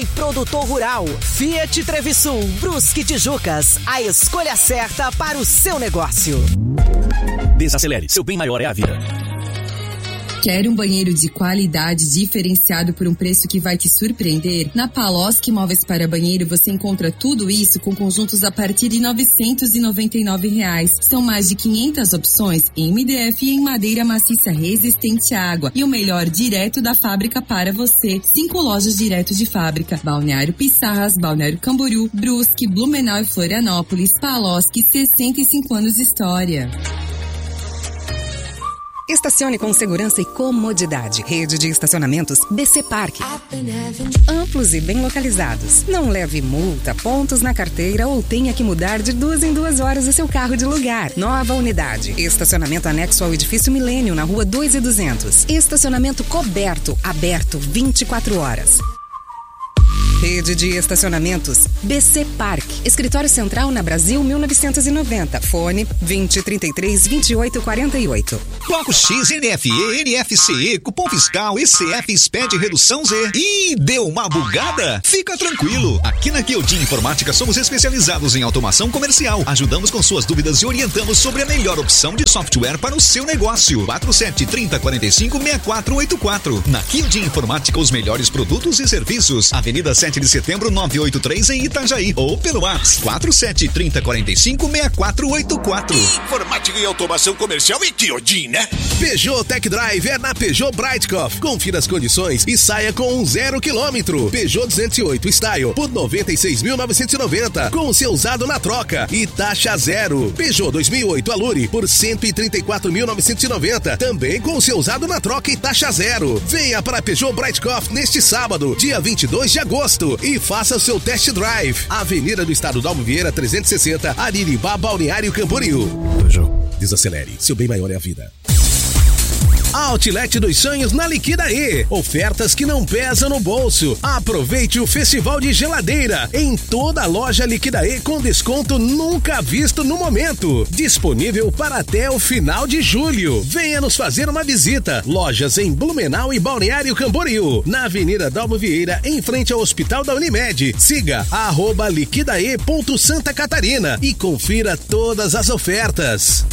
Produtor Rural, Fiat Trevisul, Brusque Tijucas, a escolha certa para o seu negócio. Desacelere, seu bem maior é a vida. Quer um banheiro de qualidade diferenciado por um preço que vai te surpreender? Na Paloski Móveis para Banheiro você encontra tudo isso com conjuntos a partir de R$ 999. São mais de 500 opções em MDF e em madeira maciça resistente à água. E o melhor, direto da fábrica para você. 5 lojas direto de fábrica. Balneário Pissarras, Balneário Camboriú, Brusque, Blumenau e Florianópolis. Paloski, 65 anos de história. Estacione com segurança e comodidade. Rede de estacionamentos BC Park. Amplos e bem localizados. Não leve multa, pontos na carteira ou tenha que mudar de 2 em 2 horas o seu carro de lugar. Nova unidade. Estacionamento anexo ao edifício Milênio, na rua 2.200. Estacionamento coberto, aberto 24 horas. Rede de estacionamentos BC Park. Escritório Central na Brasil 1990. Fone 2033-2848. Bloco X, NFE, NFCE, cupom fiscal, ECF, SPED, redução Z. Ih, deu uma bugada? Fica tranquilo. Aqui na Kyojin Informática somos especializados em automação comercial. Ajudamos com suas dúvidas e orientamos sobre a melhor opção de software para o seu negócio. 47-30-45-6484. Na Kyojin Informática, os melhores produtos e serviços. Avenida 7 de Setembro 983 em Itajaí ou pelo WhatsApp 47-30-45-6484. Informática e automação comercial e Kyojin, né? Peugeot Tech Drive é na Peugeot Breitkopf. Confira as condições e saia com um 0 km. Peugeot 208 Style por 96.990 com o seu usado na troca e taxa zero. Peugeot 2008 Allure por 134.990 também com o seu usado na troca e taxa zero. Venha para a Peugeot Breitkopf neste sábado, dia 22 de agosto e faça o seu test drive. Avenida do Estado Dalmo Vieira 360, Aririmbá, Balneário Camboriú. Peugeot. Desacelere, seu bem maior é a vida. Outlet dos Sonhos na Liquidaê. Ofertas que não pesam no bolso. Aproveite o festival de geladeira em toda a loja Liquidaê com desconto nunca visto no momento. Disponível para até o final de julho. Venha nos fazer uma visita. Lojas em Blumenau e Balneário Camboriú. Na Avenida Dalmo Vieira, em frente ao Hospital da Unimed. Siga @liquidae.Santa Catarina e confira todas as ofertas.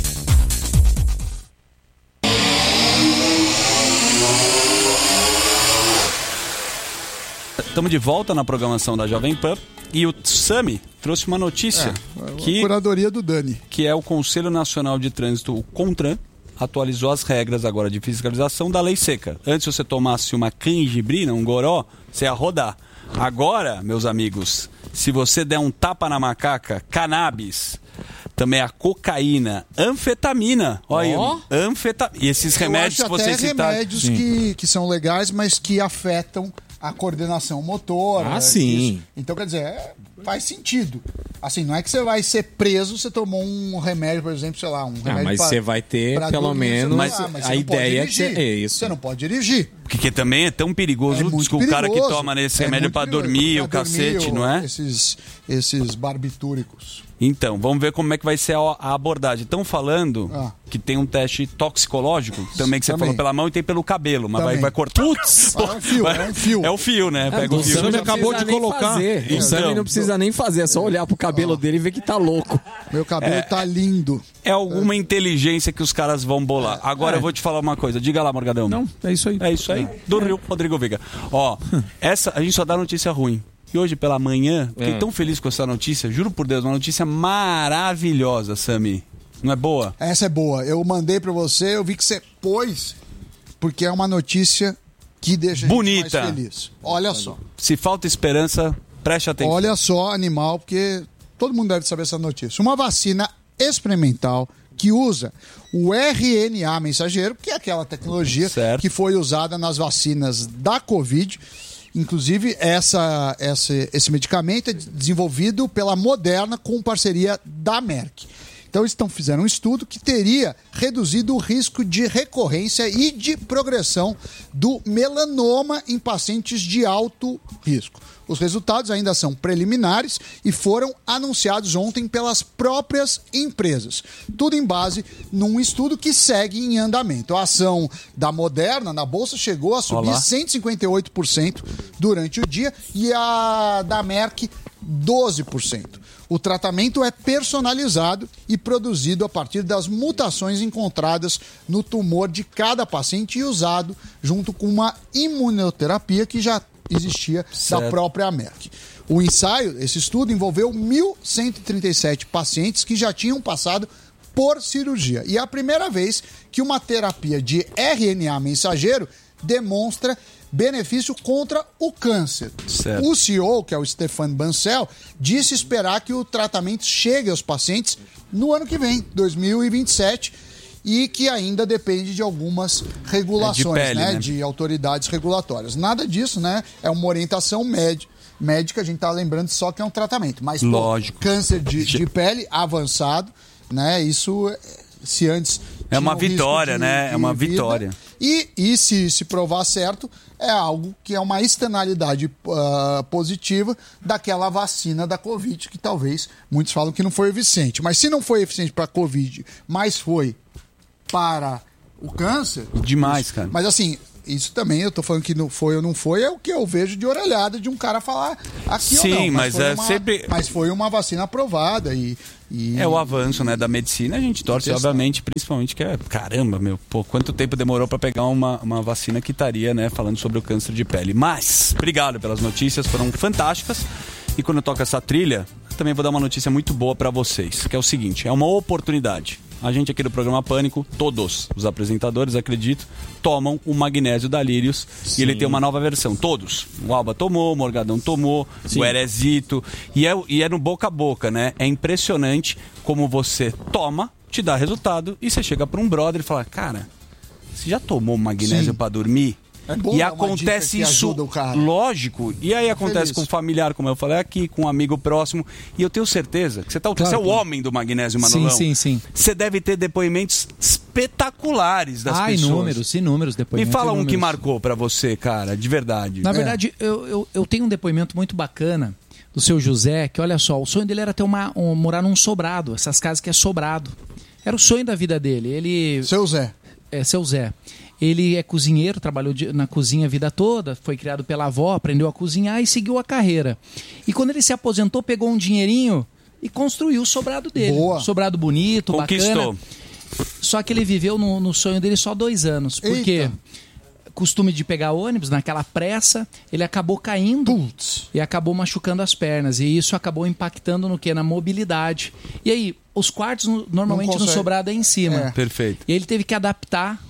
Estamos de volta na programação da Jovem Pan e o Sami trouxe uma notícia a curadoria do Dani, que é o Conselho Nacional de Trânsito, o CONTRAN, atualizou as regras agora de fiscalização da lei seca. Antes, se você tomasse uma canjibrina, um goró, você ia rodar. Agora, meus amigos, se você der um tapa na macaca, cannabis, também a cocaína, anfetamina, olha aí, anfetamina. E esses remédios que vocês citaram. Remédios que são legais, mas que afetam a coordenação motora. Ah, sim. Isso. Então, quer dizer, faz sentido. Assim, não é que você vai ser preso, você tomou um remédio, por exemplo, sei lá, um remédio mas você vai ter, pelo dormir, menos, mas a ideia é isso. Você não pode dirigir. Porque também é tão perigoso, o cara que toma nesse remédio pra dormir, o cacete, não é? Esses barbitúricos. Então, vamos ver como é que vai ser a abordagem. Estão falando que tem um teste toxicológico, também que você falou pela mão e tem pelo cabelo, mas vai cortar. Putz! É um fio, é o fio, né? Pega o fio. O Sami acabou de colocar. O Sami não precisa nem fazer, é só olhar pro cabelo dele e ver que tá louco. Meu cabelo tá lindo. É alguma inteligência que os caras vão bolar. Agora eu vou te falar uma coisa. Diga lá, Morgadão. Não, é isso aí. É isso aí. Do Rio, Rodrigo Viga. Ó, a gente só dá notícia ruim. E hoje pela manhã, fiquei tão feliz com essa notícia, juro por Deus, uma notícia maravilhosa, Sami. Não é boa? Essa é boa. Eu mandei pra você, eu vi que você pôs, porque é uma notícia que deixa a gente mais feliz. Olha só. Se falta esperança, preste atenção. Olha só, animal, porque todo mundo deve saber essa notícia. Uma vacina experimental que usa o RNA mensageiro, que é aquela tecnologia que foi usada nas vacinas da Covid. Inclusive, esse medicamento é desenvolvido pela Moderna com parceria da Merck. Então eles fizeram um estudo que teria reduzido o risco de recorrência e de progressão do melanoma em pacientes de alto risco. Os resultados ainda são preliminares e foram anunciados ontem pelas próprias empresas. Tudo em base num estudo que segue em andamento. A ação da Moderna na Bolsa chegou a subir 158% durante o dia e a da Merck 12%. O tratamento é personalizado e produzido a partir das mutações encontradas no tumor de cada paciente e usado junto com uma imunoterapia que já existia da própria Merck. O ensaio, esse estudo, envolveu 1.137 pacientes que já tinham passado por cirurgia. E é a primeira vez que uma terapia de RNA mensageiro demonstra benefício contra o câncer. Certo. O CEO, que é o Stéphane Bancel, disse esperar que o tratamento chegue aos pacientes no ano que vem, 2027, e que ainda depende de algumas regulações, de pele, né? De autoridades regulatórias. Nada disso, né? É uma orientação médica, a gente está lembrando só que é um tratamento. Mas, lógico, câncer de pele avançado, né? Isso, se antes... É uma vitória, né? É uma vitória. E se provar certo, é algo que é uma externalidade positiva daquela vacina da Covid, que talvez muitos falam que não foi eficiente. Mas se não foi eficiente para a Covid, mas foi para o câncer... Demais, cara. Mas assim, isso também, eu tô falando que não foi ou não foi, é o que eu vejo de orelhada de um cara falar aqui ou não. Sim, mas sempre... Mas foi uma vacina aprovada e... É o avanço, né, da medicina, a gente torce, obviamente, principalmente que caramba, quanto tempo demorou para pegar uma vacina que estaria, né, falando sobre o câncer de pele. Mas, obrigado pelas notícias, foram fantásticas. E quando eu toco essa trilha, também vou dar uma notícia muito boa para vocês, que é o seguinte, é uma oportunidade. A gente aqui do programa Pânico, todos os apresentadores, acredito, tomam o magnésio da Lírios. Sim. E ele tem uma nova versão. Todos. O Alba tomou, o Morgadão tomou, sim, o Erezito. E é no boca a boca, né? É impressionante como você toma, te dá resultado, e você chega para um brother e fala, cara, você já tomou magnésio para dormir? É bom e acontece isso, lógico, e aí acontece com um familiar, como eu falei aqui, com um amigo próximo, e eu tenho certeza que você é o homem do magnésio, Manolão. Sim. Você deve ter depoimentos espetaculares das pessoas. Inúmeros depoimentos. Me fala um que marcou pra você, cara, de verdade. Na verdade, eu tenho um depoimento muito bacana do seu José, que olha só, o sonho dele era ter morar num sobrado, essas casas que é sobrado. Era o sonho da vida dele. Seu Zé. Seu Zé. Ele é cozinheiro, trabalhou na cozinha a vida toda, foi criado pela avó, aprendeu a cozinhar e seguiu a carreira. E quando ele se aposentou, pegou um dinheirinho e construiu o sobrado dele. Boa. Sobrado bonito, conquistou. Bacana. Só que ele viveu no sonho dele só 2 anos. Porque costume de pegar ônibus, naquela pressa, ele acabou caindo e acabou machucando as pernas. E isso acabou impactando no quê? Na mobilidade. E aí, os quartos normalmente no sobrado é em cima. Perfeito. E ele teve que adaptar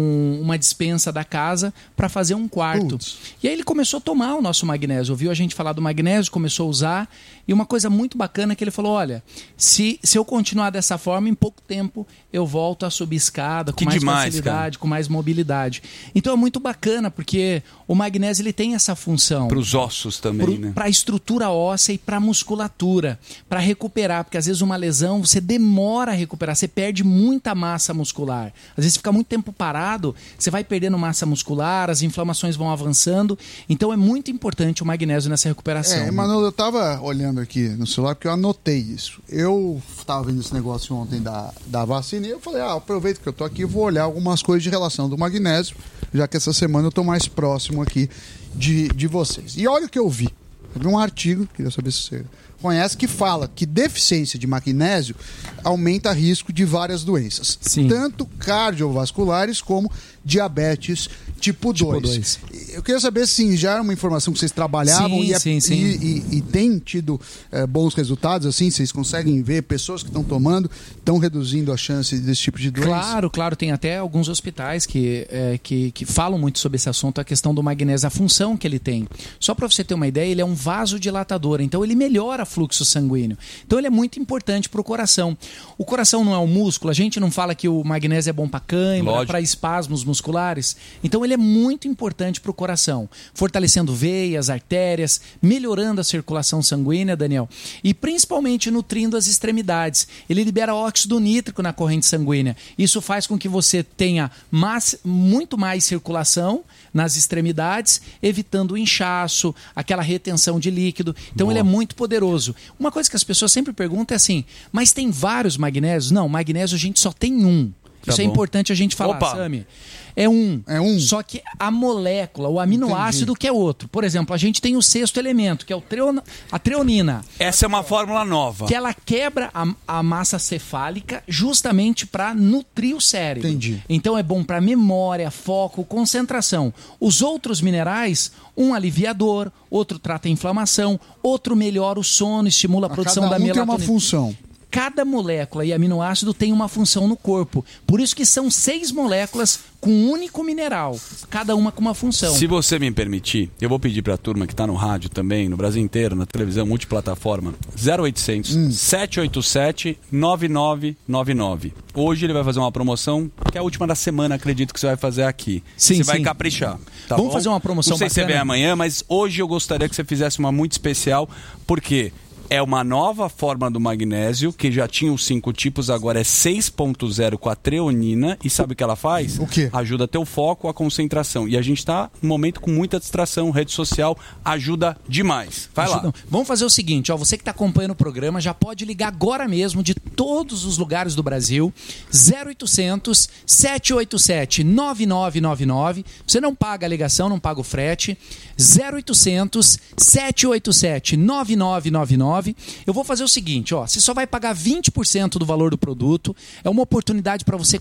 uma despensa da casa para fazer um quarto. E aí ele começou a tomar o nosso magnésio. Ouviu a gente falar do magnésio, começou a usar. E uma coisa muito bacana é que ele falou, olha, se eu continuar dessa forma, em pouco tempo eu volto a subir escada com mais facilidade, com mais mobilidade. Então é muito bacana, porque o magnésio ele tem essa função. Para os ossos também, né? Para a estrutura óssea e para a musculatura. Para recuperar, porque às vezes uma lesão você demora a recuperar, você perde muita massa muscular. Às vezes você fica muito tempo parado, você vai perdendo massa muscular, as inflamações vão avançando. Então é muito importante o magnésio nessa recuperação. Manolo, eu estava olhando aqui no celular porque eu anotei isso. Eu estava vendo esse negócio ontem da vacina e eu falei, aproveito que eu tô aqui e vou olhar algumas coisas de relação do magnésio, já que essa semana eu tô mais próximo aqui de vocês. E olha o que eu vi. Eu vi um artigo, queria saber se você conhece, que fala que deficiência de magnésio aumenta risco de várias doenças. Sim. Tanto cardiovasculares como diabetes tipo 2. Eu queria saber se já era uma informação que vocês trabalhavam e tem tido bons resultados, assim, vocês conseguem ver pessoas que estão tomando, estão reduzindo a chance desse tipo de doença? Claro, tem até alguns hospitais que falam muito sobre esse assunto, a questão do magnésio, a função que ele tem. Só para você ter uma ideia, ele é um vasodilatador, então ele melhora a fluxo sanguíneo. Então ele é muito importante para o coração. O coração não é um músculo, a gente não fala que o magnésio é bom para cãibra, para espasmos musculares. Então ele é muito importante para o coração, fortalecendo veias, artérias, melhorando a circulação sanguínea, Daniel, e principalmente nutrindo as extremidades. Ele libera óxido nítrico na corrente sanguínea. Isso faz com que você tenha muito mais circulação nas extremidades, evitando o inchaço, aquela retenção de líquido. Então ele é muito poderoso. Uma coisa que as pessoas sempre perguntam é assim, mas tem vários magnésios? Não, magnésio a gente só tem um. Isso é importante a gente falar, Sami. É um. Só que a molécula, o aminoácido que é outro. Por exemplo, a gente tem o sexto elemento, que é a treonina. Essa é uma fórmula nova. Que ela quebra a massa cefálica justamente para nutrir o cérebro. Entendi. Então é bom para memória, foco, concentração. Os outros minerais, um alivia a dor, outro trata a inflamação, outro melhora o sono, estimula a produção da melatonina. Tem uma função. Cada molécula e aminoácido tem uma função no corpo. Por isso que são 6 moléculas com um único mineral, cada uma com uma função. Se você me permitir, eu vou pedir para a turma que está no rádio também, no Brasil inteiro, na televisão, multiplataforma, 0800 787 9999. Hoje ele vai fazer uma promoção, que é a última da semana, acredito que você vai fazer aqui. Você vai caprichar. Tá Vamos fazer uma promoção bacana? Não sei se você vem amanhã, mas hoje eu gostaria que você fizesse uma muito especial, porque é uma nova forma do magnésio, que já tinha os 5 tipos, agora é 6.0 com a treonina. E sabe o que ela faz? O quê? Ajuda a ter o foco, a concentração. E a gente está num momento com muita distração, rede social ajuda demais. Vai lá. Vamos fazer o seguinte, você que está acompanhando o programa, já pode ligar agora mesmo de todos os lugares do Brasil, 0800 787 9999. Você não paga a ligação, não paga o frete. 0800 787 9999. Eu vou fazer o seguinte, você só vai pagar 20% do valor do produto. É uma oportunidade para você